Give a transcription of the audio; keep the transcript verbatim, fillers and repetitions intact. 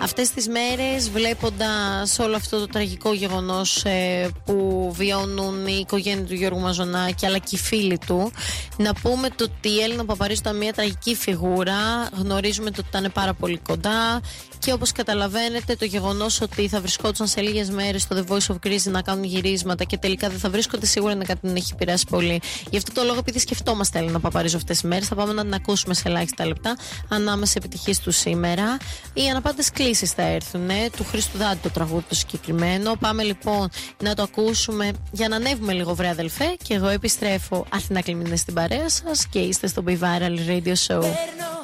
Αυτές τις μέρες, βλέποντας όλο αυτό το τραγικό γεγονός ε, που βιώνουν η οικογένεια του Γιώργου Μαζονάκη αλλά και οι φίλοι του, να πούμε το ότι η Έλληνα Παπαρίζου ήταν μια τραγική φιγούρα. Γνωρίζουμε το ότι ήταν πάρα πολύ κοντά. Και όπως καταλαβαίνετε, το γεγονός ότι θα βρισκόντουσαν σε λίγες μέρες στο The Voice of Greece να κάνουν γυρίσματα και τελικά δεν θα βρίσκονται, σίγουρα είναι κάτι που την έχει επηρεάσει πολύ. Γι' αυτό το λόγο, επειδή σκεφτόμαστε Έλληνα Παπαρίζου αυτές τις μέρες, θα πάμε να την ακούσουμε σε ελάχιστα λεπτά. Ανάμεσα επιτυχίες του σήμερα. Οι αναπάντες κλήσεις θα έρθουν, ε, του Χρήστου Δάντη το τραγούδι το συγκεκριμένο. Πάμε λοιπόν να το ακούσουμε για να ανέβουμε λίγο, βρε αδελφέ. Και εγώ επιστρέφω. Αθηνά Κλιμίνες στην παρέα σας και είστε στο Be Viral Radio Show.